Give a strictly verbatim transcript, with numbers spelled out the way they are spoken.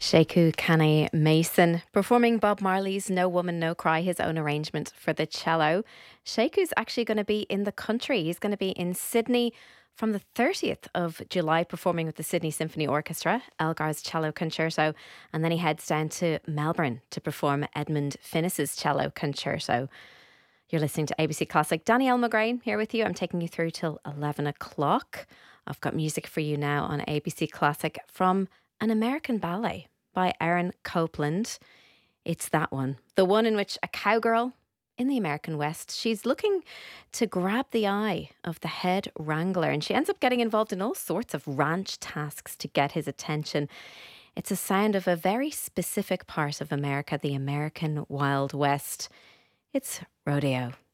Sheku Kane Mason performing Bob Marley's No Woman No Cry, his own arrangement for the cello. Sheku's actually going to be in the country. He's going to be in Sydney from the thirtieth of July performing with the Sydney Symphony Orchestra, Elgar's Cello Concerto, and then he heads down to Melbourne to perform Edmund Finnis's Cello Concerto. You're listening to A B C Classic. Danielle McGrain here with you. I'm taking you through till eleven o'clock. I've got music for you now on A B C Classic from an American ballet by Aaron Copland. It's that one. The one in which a cowgirl in the American West, she's looking to grab the eye of the head wrangler, and she ends up getting involved in all sorts of ranch tasks to get his attention. It's a sound of a very specific part of America, the American Wild West. It's rodeo.